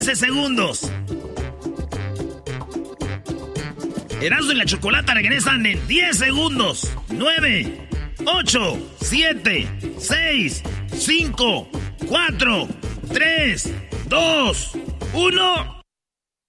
segundos. Erasmo y la Chocolata regresan en 10 segundos. 9, 8, 7, 6, 5, 4, 3, 2, 1...